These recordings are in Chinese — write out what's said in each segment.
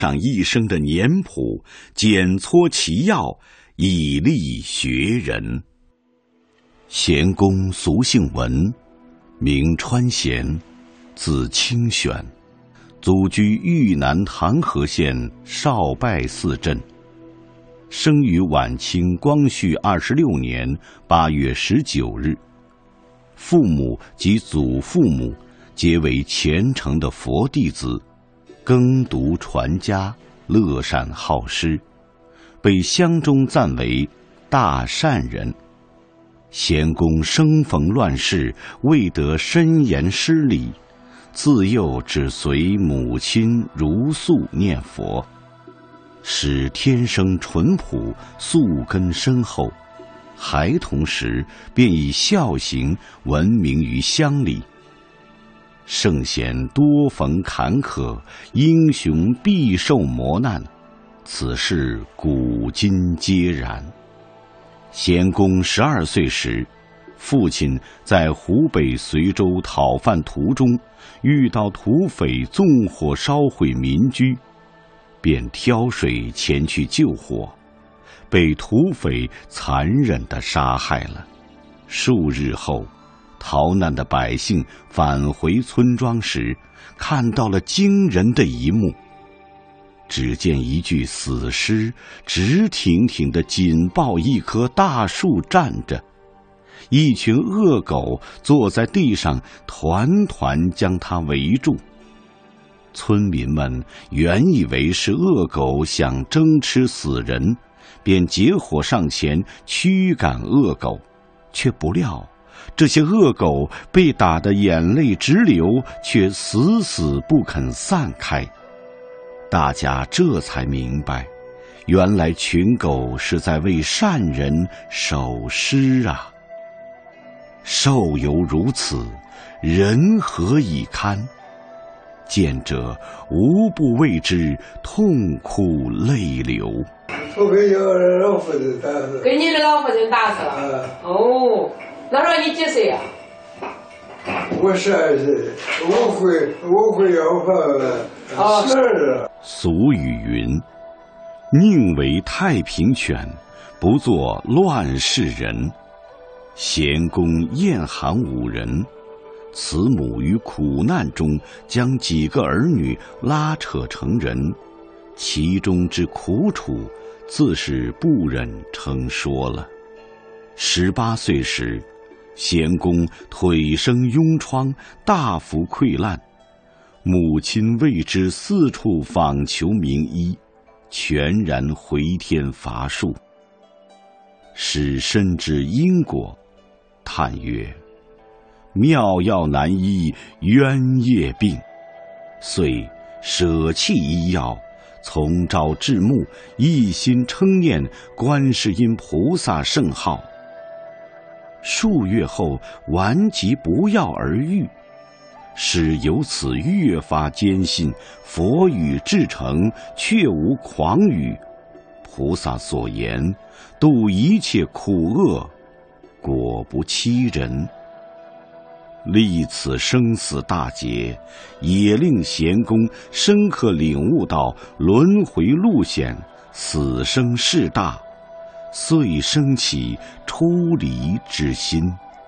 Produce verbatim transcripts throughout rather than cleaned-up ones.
上一生的年谱，检撮其要，以利学人。贤公俗姓文，名川贤，字清玄，祖居豫南唐河县少拜寺镇。生于晚清光绪二十六年八月十九日，父母及祖父母皆为虔诚的佛弟子，耕读传家，乐善好施，被乡中赞为大善人。贤公生逢乱世，未得深研诗礼，自幼只随母亲如素念佛，使天生淳朴，素根深厚。孩童时便以孝行闻名于乡里。圣贤多逢坎坷，英雄必受磨难，此事古今皆然。贤公十二岁时，父亲在湖北随州讨饭途中遇到土匪纵火烧毁民居，便挑水前去救火，被土匪残忍地杀害了。数日后，逃难的百姓返回村庄时，看到了惊人的一幕。只见一具死尸直挺挺地紧抱一棵大树站着，一群恶狗坐在地上团团将它围住。村民们原以为是恶狗想争吃死人，便结伙上前驱赶恶狗，却不料这些恶狗被打得眼泪直流，却死死不肯散开。大家这才明白，原来群狗是在为善人守尸啊！兽犹如此，人何以堪？见者无不为之痛哭泪流。 我给你老夫人打死， 给你的老夫人打死了。嗯、哦，那时候你几岁呀、 啊？我十二岁，我会我会要饭，十二了。 俗语云：“宁为太平犬，不做乱世人。”贤公厌寒五人，慈母于苦难中将几个儿女拉扯成人，其中之苦楚，自是不忍称说了。十八岁时，贤公腿生痈疮，大幅溃烂，母亲为之四处访求名医，全然回天乏术。使深知因果，叹曰：“妙药难医冤业病。”遂舍弃医药，从朝至暮，一心称念观世音菩萨圣号。数月后，顽疾不药而愈，使由此越发坚信佛语至诚，确无诳语。菩萨所言，度一切苦厄，果不欺人。历此生死大劫，也令贤公深刻领悟到轮回路险，死生事大，遂生起出离之心。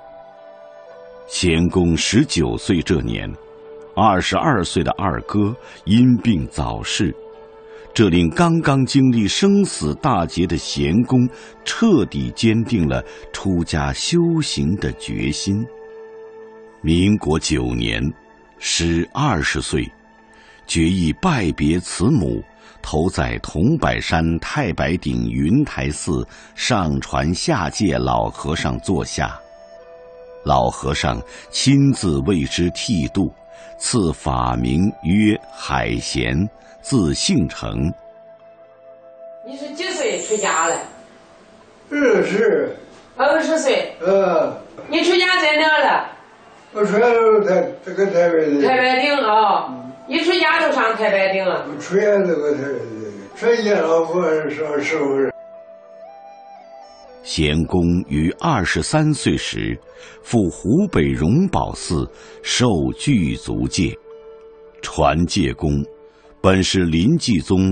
贤公十九岁这年，二十二岁的二哥因病早逝，这令刚刚经历生死大劫的贤公彻底坚定了出家修行的决心。民国九年，时二十岁，决意拜别慈母，投在桐柏山太白顶云台寺上传下界老和尚座下。老和尚亲自为之剃度，赐法名曰海贤，字姓成。 你是几岁出家了？ 二十。 二十岁。 嗯。 你出家在哪了？ 我出家都台这个台北顶。 台北顶啊、哦！一出家就上台北顶了。 我出家这个台北顶，出家老和尚上师傅。 贤公于二十三岁时，赴湖北荣宝寺受具足戒，传戒功， 本是临济宗